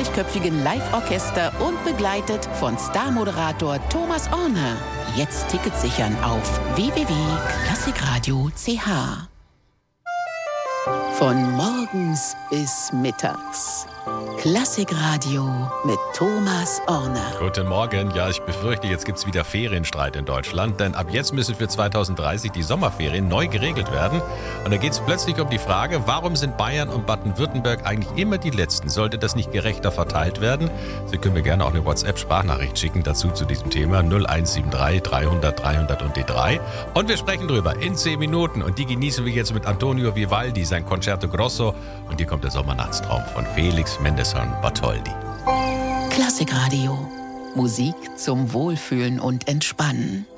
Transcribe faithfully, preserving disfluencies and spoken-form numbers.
dreißigköpfigen Live-Orchester und begleitet von Starmoderator Thomas Orne. Jetzt Tickets sichern auf w w w punkt klassikradio punkt c h. Von morgens bis mittags. Klassikradio mit Thomas Orne. Guten Morgen. Ja, ich befürchte, jetzt gibt es wieder Ferienstreit in Deutschland, denn ab jetzt müssen für zwanzig dreißig die Sommerferien neu geregelt werden. Und da geht es plötzlich um die Frage, warum sind Bayern und Baden-Württemberg eigentlich immer die Letzten? Sollte das nicht gerechter verteilt werden? Sie können mir gerne auch eine WhatsApp-Sprachnachricht schicken dazu zu diesem Thema null eins sieben drei dreihundert dreihundert und die drei. Und wir sprechen drüber in zehn Minuten und die genießen wir jetzt mit Antonio Vivaldi, sein Concerto Grosso. Und hier kommt der Sommernachtstraum von Felix Mendelssohn Bartholdy. Klassikradio. Musik zum Wohlfühlen und Entspannen.